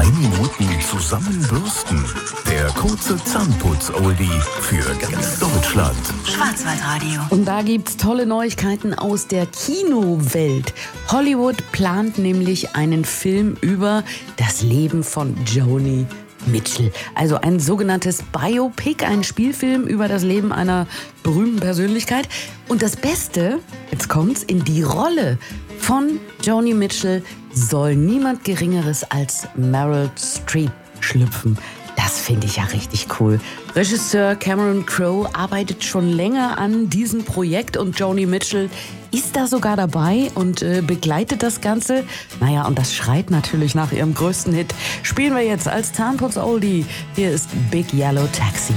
Minuten zusammenbürsten. Der kurze Zahnputz-Oldie für ganz Deutschland. Schwarzwaldradio. Und da gibt's tolle Neuigkeiten aus der Kinowelt. Hollywood plant nämlich einen Film über das Leben von Joni Mitchell. Also ein sogenanntes Biopic, ein Spielfilm über das Leben einer berühmten Persönlichkeit. Und das Beste, jetzt kommt's, in die Rolle von Joni Mitchell soll niemand Geringeres als Meryl Streep schlüpfen. Das finde ich ja richtig cool. Regisseur Cameron Crowe arbeitet schon länger an diesem Projekt und Joni Mitchell ist da sogar dabei und begleitet das Ganze. Naja, und das schreit natürlich nach ihrem größten Hit. Spielen wir jetzt als Zahnputz-Oldie. Hier ist Big Yellow Taxi.